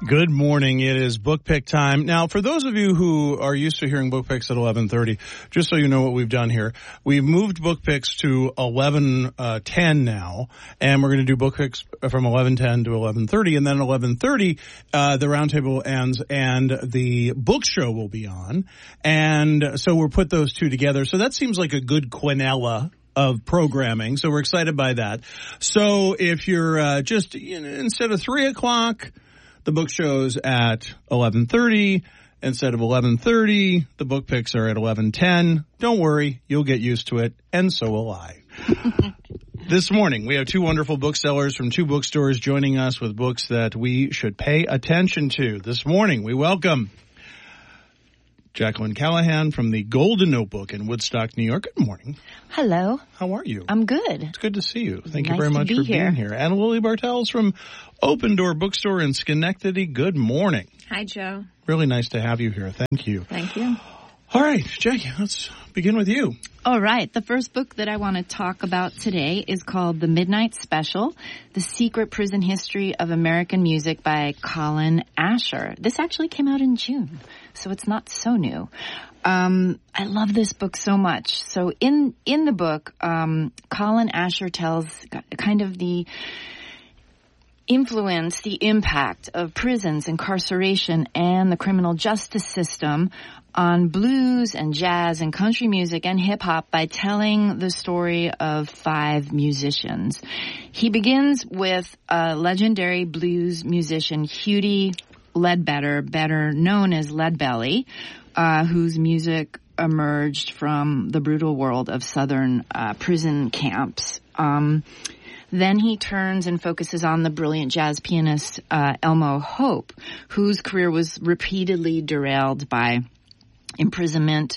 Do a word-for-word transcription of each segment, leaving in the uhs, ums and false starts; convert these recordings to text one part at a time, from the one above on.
Good morning. It is book pick time. Now, for those of you who are used to hearing book picks at eleven thirty, just so you know what we've done here, we've moved book picks to eleven ten now, and we're going to do book picks from eleven ten to eleven thirty, and then at eleven thirty, uh, the roundtable ends and the book show will be on. And so we'll put those two together. So that seems like a good quinella of programming. So we're excited by that. So if you're uh, just, you know, instead of three o'clock, the book show's at eleven thirty. Instead of eleven thirty, the book picks are at eleven ten. Don't worry, you'll get used to it, and so will I. This morning, we have two wonderful booksellers from two bookstores joining us with books that we should pay attention to. This morning, we welcome Jacqueline Callahan from the Golden Notebook in Woodstock, New York. Good morning. Hello. How are you? I'm good. It's good to see you. Thank nice you very much be for here. being here. And Lily Bartels from Open Door Bookstore in Schenectady. Good morning. Hi, Joe. Really nice to have you here. Thank you. Thank you. All right, Jackie, let's begin with you. All right. The first book that I want to talk about today is called The Midnight Special, The Secret Prison History of American Music by Colin Asher. This actually came out in June, so it's not so new. Um, I love this book so much. So in, in the book, um, Colin Asher tells kind of the influence, the impact of prisons, incarceration, and the criminal justice system on blues and jazz and country music and hip-hop by telling the story of five musicians. He begins with a legendary blues musician, Hughie Ledbetter, better known as Leadbelly, uh, whose music emerged from the brutal world of southern uh, prison camps. Um, Then he turns and focuses on the brilliant jazz pianist uh, Elmo Hope, whose career was repeatedly derailed by imprisonment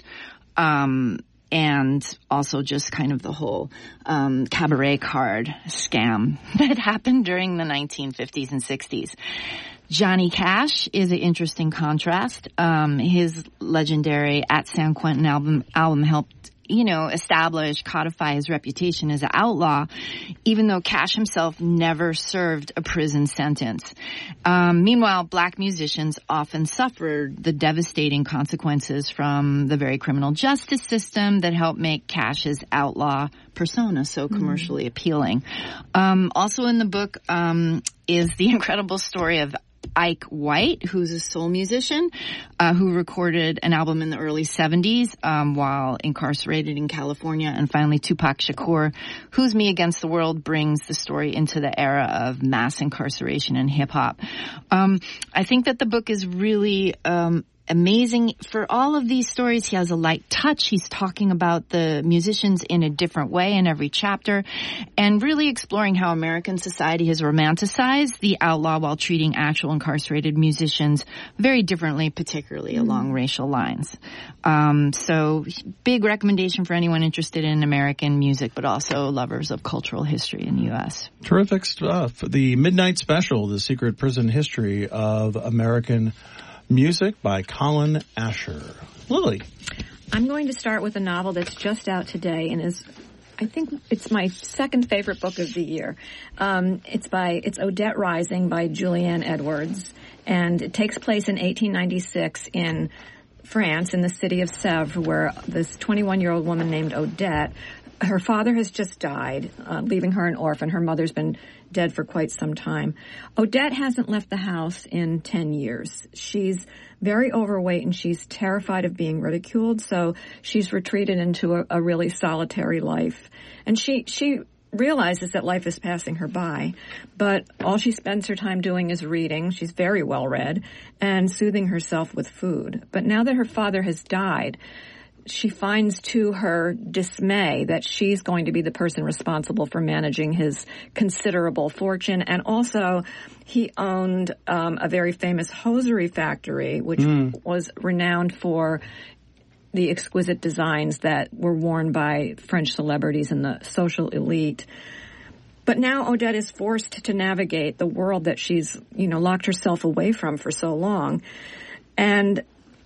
um, and also just kind of the whole um, cabaret card scam that happened during the nineteen fifties and sixties. Johnny Cash is an interesting contrast. Um, his legendary At San Quentin album, album helped you know, establish, codify his reputation as an outlaw, even though Cash himself never served a prison sentence. Um, meanwhile, black musicians often suffered the devastating consequences from the very criminal justice system that helped make Cash's outlaw persona so commercially mm-hmm. appealing. Um, also in the book um, is the incredible story of Ike White, who's a soul musician, uh, who recorded an album in the early seventies um, while incarcerated in California. And finally, Tupac Shakur, whose Me Against the World brings the story into the era of mass incarceration in hip-hop. Um, I think that the book is really um amazing. For all of these stories, he has a light touch. He's talking about the musicians in a different way in every chapter and really exploring how American society has romanticized the outlaw while treating actual incarcerated musicians very differently, particularly mm. along racial lines. Um, so big recommendation for anyone interested in American music, but also lovers of cultural history in the U S. Terrific stuff. The Midnight Special, The Secret Prison History of American Music by Colin Asher. Lily. I'm going to start with a novel that's just out today and is, I think it's my second favorite book of the year. Um, it's by, it's Odette Rising by Julianne Edwards, and it takes place in eighteen ninety-six in France, in the city of Sèvres, where this twenty-one-year-old woman named Odette, her father has just died, uh, leaving her an orphan. Her mother's been dead for quite some time. Odette hasn't left the house in ten years. She's very overweight and she's terrified of being ridiculed, so she's retreated into a, a really solitary life. And she, she realizes that life is passing her by, but all she spends her time doing is reading. She's very well read and soothing herself with food. But now that her father has died, she finds to her dismay that she's going to be the person responsible for managing his considerable fortune. And also, he owned um, a very famous hosiery factory, which mm. was renowned for the exquisite designs that were worn by French celebrities and the social elite. But now Odette is forced to navigate the world that she's, you know, locked herself away from for so long. And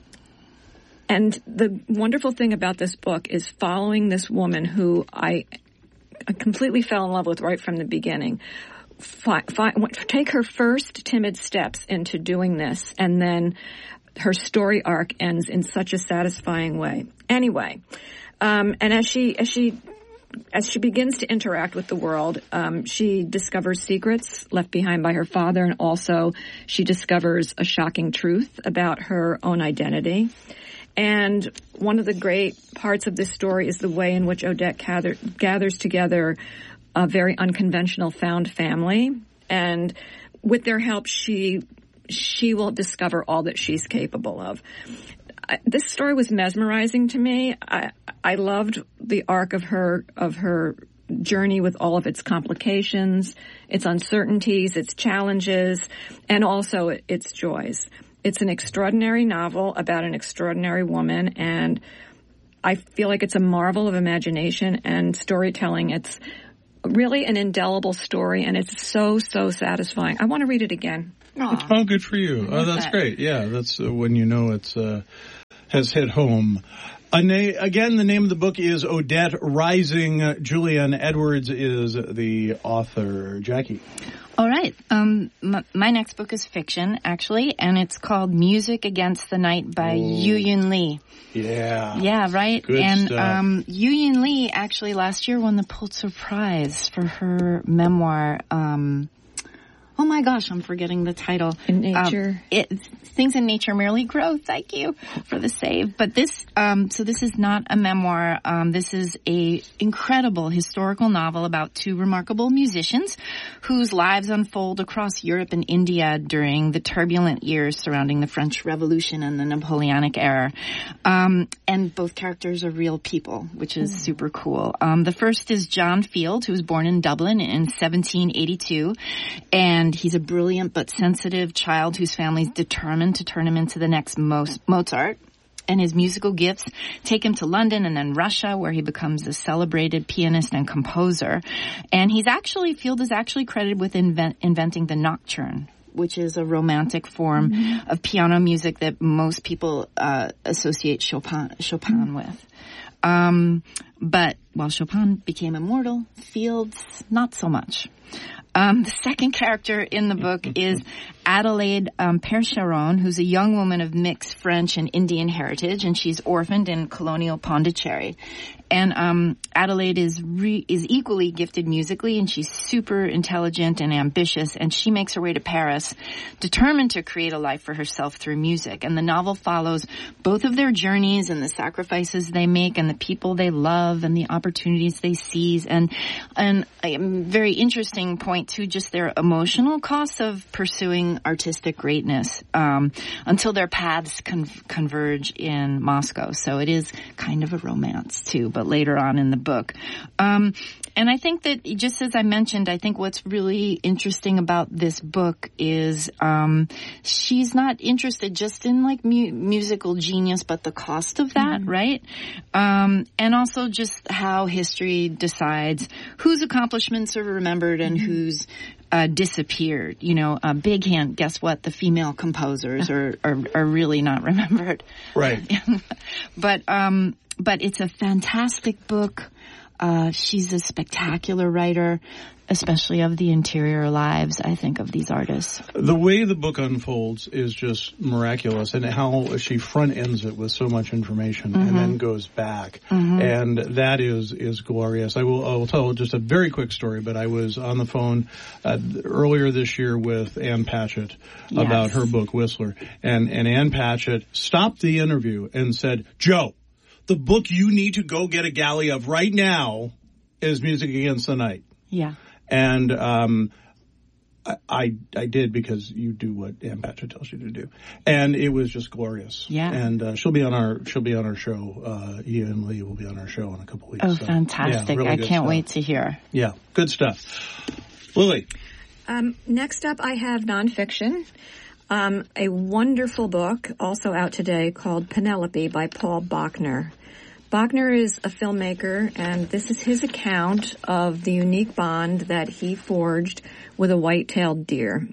And the wonderful thing about this book is following this woman who I completely fell in love with right from the beginning. fi- fi- take her first timid steps into doing this, and then her story arc ends in such a satisfying way. Anyway, um, and as she as she as she begins to interact with the world, um, she discovers secrets left behind by her father, and also she discovers a shocking truth about her own identity. And one of the great parts of this story is the way in which Odette gather, gathers together a very unconventional found family, and with their help, she she will discover all that she's capable of. I, this story was mesmerizing to me. I, I loved the arc of her of her journey with all of its complications, its uncertainties, its challenges, and also its joys. It's an extraordinary novel about an extraordinary woman, and I feel like it's a marvel of imagination and storytelling. It's really an indelible story, and it's so, so satisfying. I want to read it again. Aww. Oh, good for you. Oh, that's that. great. Yeah, that's uh, when you know it's uh, has hit home. A na- again, the name of the book is Odette Rising. Uh, Julianne Edwards is the author. Jackie. All right. Um, m- my next book is fiction, actually, and it's called Music Against the Night by Yu Yun Lee. Yeah. Yeah, right? Good and stuff. Um, Yu Yun Lee actually last year won the Pulitzer Prize for her memoir, um, oh my gosh, I'm forgetting the title. In Nature. Um, it, Things in Nature Merely Grow. Thank you for the save. But this, um, so this is not a memoir. Um, this is a incredible historical novel about two remarkable musicians whose lives unfold across Europe and India during the turbulent years surrounding the French Revolution and the Napoleonic era. Um, and both characters are real people, which is super cool. Um, the first is John Field, who was born in Dublin in seventeen eighty-two, and he's a brilliant but sensitive child whose family's determined to turn him into the next Mozart. And his musical gifts take him to London and then Russia, where he becomes a celebrated pianist and composer. And he's actually, Field is actually credited with invent, inventing the nocturne, which is a romantic form mm-hmm. of piano music that most people uh, associate Chopin, Chopin mm-hmm. with. Um, but while Chopin became immortal, Field's not so much. Um, the second character in the book is Adelaide um, Percheron, who's a young woman of mixed French and Indian heritage, and she's orphaned in colonial Pondicherry. And um, Adelaide is re- is equally gifted musically, and she's super intelligent and ambitious, and she makes her way to Paris, determined to create a life for herself through music. And the novel follows both of their journeys and the sacrifices they make and the people they love and the opportunities they seize. And, and a very interesting point, too, just their emotional costs of pursuing artistic greatness um, until their paths con- converge in Moscow. So it is kind of a romance, too, but later on in the book. Um, and I think that, just as I mentioned, I think what's really interesting about this book is um, she's not interested just in, like, mu- musical genius, but the cost of that, mm-hmm. right? Um, and also just how history decides whose accomplishments are remembered and mm-hmm. whose Uh, disappeared. You know, a big hint, guess what? The female composers are, are, are really not remembered. Right. but, um, but it's a fantastic book. Uh, she's a spectacular writer, especially of the interior lives, I think, of these artists. The way the book unfolds is just miraculous, and how she front ends it with so much information mm-hmm. and then goes back. Mm-hmm. And that is, is glorious. I will, I will tell just a very quick story, but I was on the phone uh, earlier this year with Ann Patchett yes. about her book, Whistler. And, and Ann Patchett stopped the interview and said, Joe, the book you need to go get a galley of right now is Music Against the Night. Yeah. And um, I, I I did, because you do what Ann Patchett tells you to do, and it was just glorious. Yeah. And uh, she'll be on our she'll be on our show. Uh, Ian Lee will be on our show in a couple weeks. Oh, so, fantastic! Yeah, really I can't stuff. wait to hear. Yeah, good stuff. Lily. Um, next up, I have nonfiction. Um, a wonderful book, also out today, called Penelope by Paul Bachner. Bachner is a filmmaker, and this is his account of the unique bond that he forged with a white-tailed deer.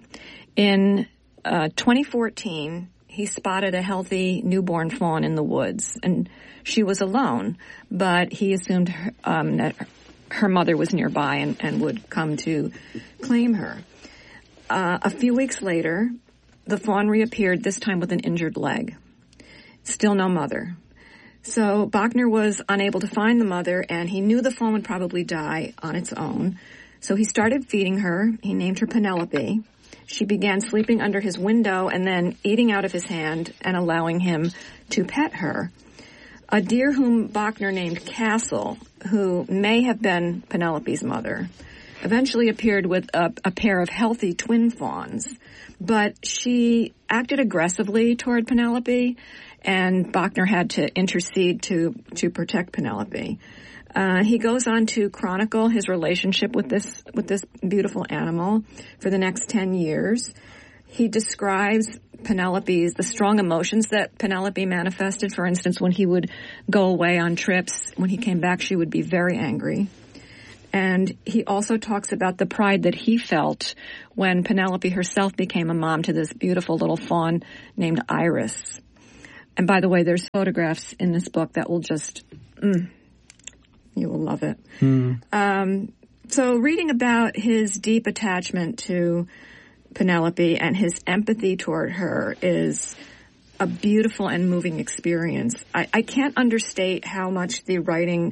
In uh, twenty fourteen, he spotted a healthy newborn fawn in the woods, and she was alone, but he assumed her, um, that her mother was nearby and, and would come to claim her. Uh, a few weeks later, the fawn reappeared, this time with an injured leg. Still no mother. So Bochner was unable to find the mother, and he knew the fawn would probably die on its own. So he started feeding her. He named her Penelope. She began sleeping under his window and then eating out of his hand and allowing him to pet her. A deer whom Bochner named Castle, who may have been Penelope's mother, eventually appeared with a, a pair of healthy twin fawns. But she acted aggressively toward Penelope, and Bochner had to intercede to, to protect Penelope. Uh, he goes on to chronicle his relationship with this with this beautiful animal for the next ten years. He describes Penelope's, the strong emotions that Penelope manifested. For instance, when he would go away on trips, when he came back, she would be very angry. And he also talks about the pride that he felt when Penelope herself became a mom to this beautiful little fawn named Iris. And by the way, there's photographs in this book that will just, mm, you will love it. Mm. Um, so reading about his deep attachment to Penelope and his empathy toward her is a beautiful and moving experience. I, I can't understate how much the writing,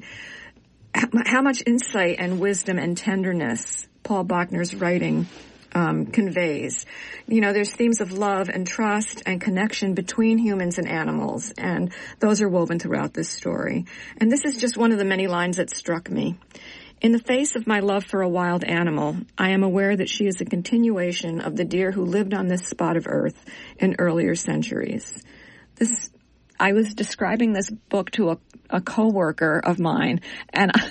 how much insight and wisdom and tenderness Paul Bochner's writing um, conveys. You know, there's themes of love and trust and connection between humans and animals, and those are woven throughout this story. And this is just one of the many lines that struck me. In the face of my love for a wild animal, I am aware that she is a continuation of the deer who lived on this spot of earth in earlier centuries. This, I was describing this book to a, a coworker of mine, and I,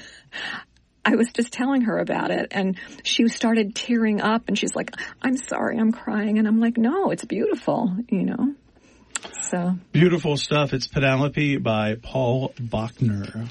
I was just telling her about it, and she started tearing up, and she's like, "I'm sorry, I'm crying," and I'm like, "No, it's beautiful," you know. So beautiful stuff. It's Penelope by Paul Bochner.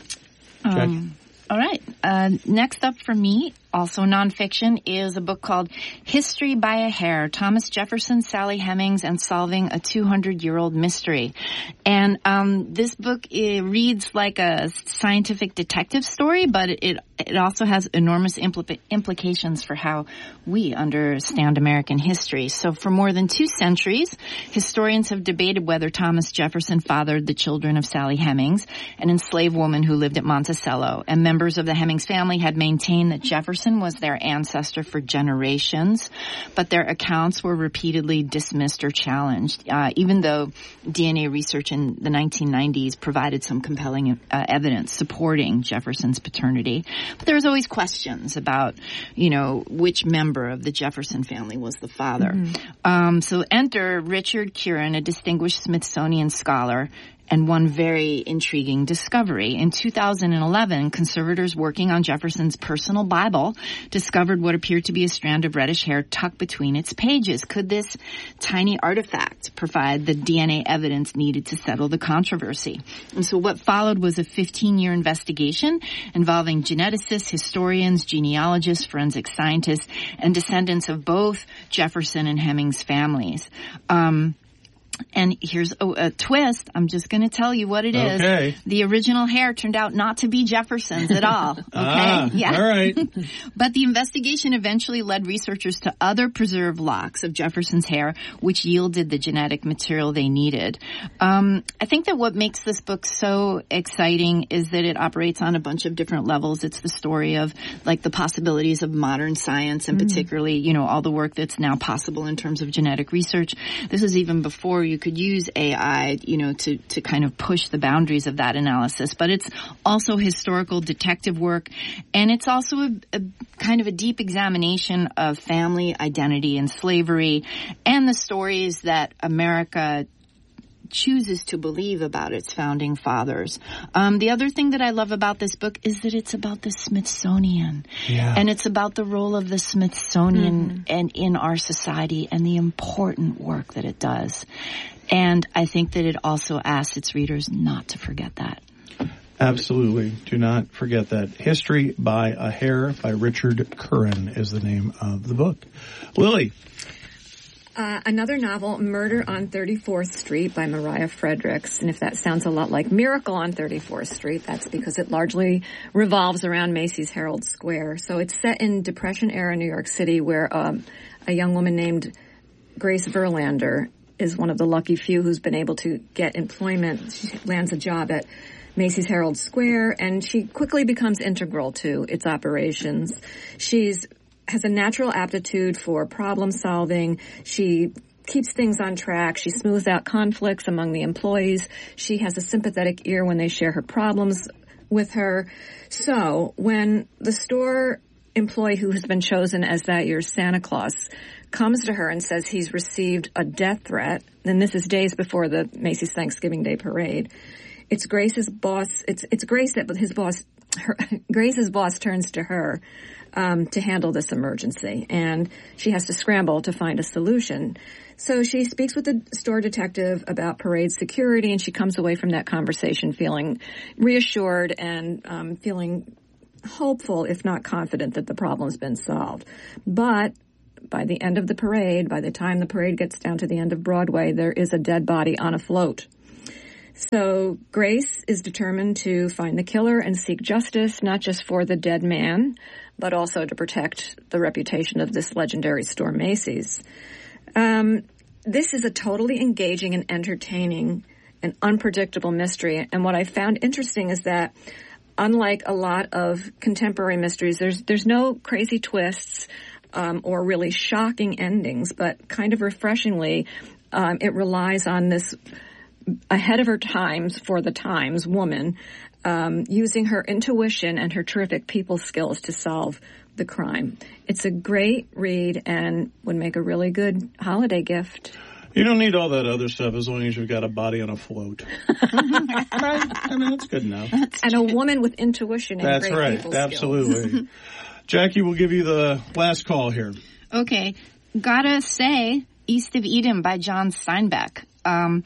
Um, all right. Uh, next up for me, also nonfiction, is a book called History by a Hair, Thomas Jefferson, Sally Hemings, and Solving a two hundred year old Mystery. And um, this book it reads like a scientific detective story, but it it also has enormous impl- implications for how we understand American history. So for more than two centuries, historians have debated whether Thomas Jefferson fathered the children of Sally Hemings, an enslaved woman who lived at Monticello. And members of the Hemings family had maintained that Jefferson was their ancestor for generations, but their accounts were repeatedly dismissed or challenged, uh, even though D N A research in the nineteen nineties provided some compelling uh, evidence supporting Jefferson's paternity. But there was always questions about, you know, which member of the Jefferson family was the father. Mm-hmm. Um, so enter Richard Curran, a distinguished Smithsonian scholar, and one very intriguing discovery. In two thousand eleven, conservators working on Jefferson's personal Bible discovered what appeared to be a strand of reddish hair tucked between its pages. Could this tiny artifact provide the D N A evidence needed to settle the controversy? And so what followed was a fifteen year investigation involving geneticists, historians, genealogists, forensic scientists, and descendants of both Jefferson and Hemings families. Um, And here's a, a twist. I'm just going to tell you what it is. Okay. The original hair turned out not to be Jefferson's at all. Okay. Ah, yeah. All right. But the investigation eventually led researchers to other preserved locks of Jefferson's hair, which yielded the genetic material they needed. Um, I think that what makes this book so exciting is that it operates on a bunch of different levels. It's the story of like the possibilities of modern science, and mm. particularly, you know, all the work that's now possible in terms of genetic research. This is even before you could use A I, you know, to, to kind of push the boundaries of that analysis. But it's also historical detective work, and it's also a, a kind of a deep examination of family identity and slavery and the stories that America chooses to believe about its founding fathers. Um, the other thing that I love about this book is that it's about the Smithsonian. Yeah. And it's about the role of the Smithsonian mm-hmm. and in our society and the important work that it does. And I think that it also asks its readers not to forget that. Absolutely. Do not forget that. History by a Hair by Richard Curran is the name of the book. Lily. Uh, another novel, Murder on thirty-fourth Street by Mariah Fredericks. And if that sounds a lot like Miracle on thirty-fourth Street, that's because it largely revolves around Macy's Herald Square. So it's set in Depression-era New York City, where um, a young woman named Grace Verlander is one of the lucky few who's been able to get employment. She lands a job at Macy's Herald Square, and she quickly becomes integral to its operations. She's has a natural aptitude for problem solving. She keeps things on track. She smooths out conflicts among the employees. She has a sympathetic ear when they share her problems with her. So when the store employee who has been chosen as that year's Santa Claus comes to her and says he's received a death threat, and this is days before the Macy's Thanksgiving Day parade, it's Grace's boss, it's, it's Grace that his boss, her, Grace's boss turns to her Um, to handle this emergency, and she has to scramble to find a solution. So she speaks with the store detective about parade security, and she comes away from that conversation feeling reassured and um, feeling hopeful, if not confident, that the problem's been solved. But by the end of the parade, by the time the parade gets down to the end of Broadway, there is a dead body on a float. So Grace is determined to find the killer and seek justice, not just for the dead man, but also to protect the reputation of this legendary store, Macy's. Um, this is a totally engaging and entertaining and unpredictable mystery. And what I found interesting is that, unlike a lot of contemporary mysteries, there's there's no crazy twists um, or really shocking endings, but kind of refreshingly, um, it relies on this ahead of her times for the times woman, um, using her intuition and her terrific people skills to solve the crime. It's a great read and would make a really good holiday gift. You don't need all that other stuff as long as you've got a body on a float. Right? I mean, that's good enough. That's and a woman with intuition and that's great right. people Absolutely. skills. Jackie, we'll give you the last call here. Okay. Gotta say, East of Eden by John Steinbeck. Um,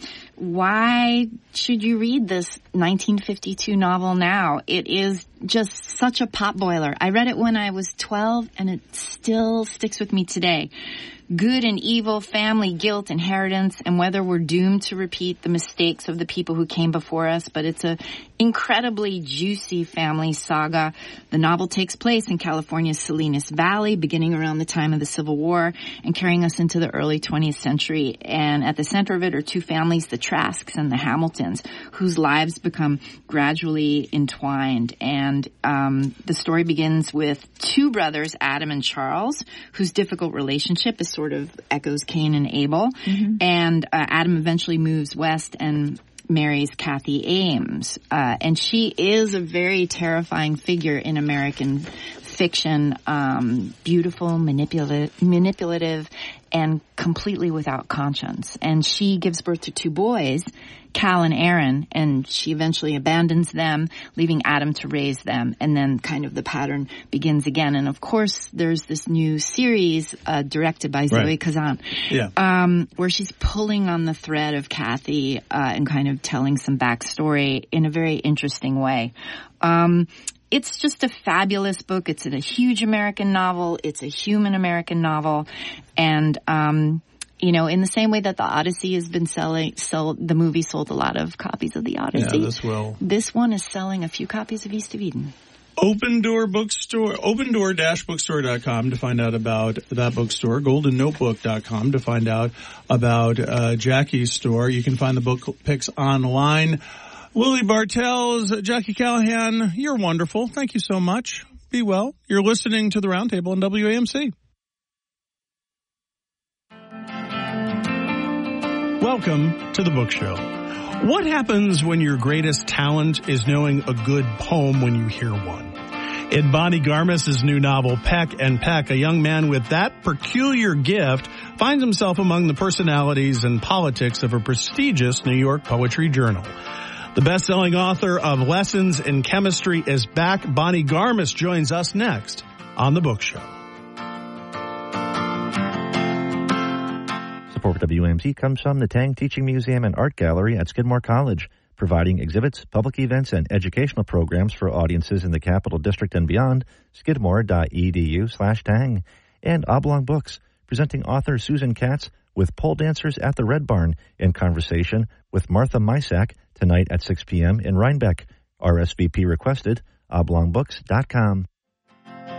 why should you read this nineteen fifty-two novel now? It is just such a potboiler. I read it when I was twelve, and it still sticks with me today. Good and evil, family, guilt, inheritance, and whether we're doomed to repeat the mistakes of the people who came before us. But it's a incredibly juicy family saga. The novel takes place in California's Salinas Valley, beginning around the time of the Civil War and carrying us into the early twentieth century. And at the center of it are two families, the Trasks and the Hamiltons, whose lives become gradually entwined. And um, the story begins with two brothers, Adam and Charles, whose difficult relationship is sort of echoes Cain and Abel. Mm-hmm. And uh, Adam eventually moves west and marries Kathy Ames. Uh, and she is a very terrifying figure in American fiction, um, beautiful, manipulative, manipulative, and completely without conscience. And she gives birth to two boys, Cal and Aaron, and she eventually abandons them, leaving Adam to raise them. And then kind of the pattern begins again. And of course, there's this new series uh, directed by Zoe right. Kazan, yeah. um, where she's pulling on the thread of Kathy uh, and kind of telling some backstory in a very interesting way. Um, It's just a fabulous book. It's a huge American novel. It's a human American novel. And, um, you know, in the same way that the Odyssey has been selling, sell, the movie sold a lot of copies of the Odyssey. Yeah, this will. This one is selling a few copies of East of Eden. Open Door Bookstore, open door dash bookstore dot com to find out about that bookstore, golden notebook dot com to find out about uh, Jackie's store. You can find the book picks online. Lily Bartels, Jackie Callahan, you're wonderful. Thank you so much. Be well. You're listening to the Roundtable on W A M C. Welcome to the Book Show. What happens when your greatest talent is knowing a good poem when you hear one? In Bonnie Garmis's new novel, Peck and Peck, a young man with that peculiar gift finds himself among the personalities and politics of a prestigious New York poetry journal. The best-selling author of Lessons in Chemistry is back. Bonnie Garmis joins us next on The Book Show. Support for W A M C comes from the Tang Teaching Museum and Art Gallery at Skidmore College, providing exhibits, public events, and educational programs for audiences in the Capital District and beyond. Skidmore.edu slash Tang. And Oblong Books, presenting author Susan Katz with pole dancers at the Red Barn in conversation with Martha Mysak tonight at six p.m. in Rhinebeck. R S V P requested, oblong books dot com.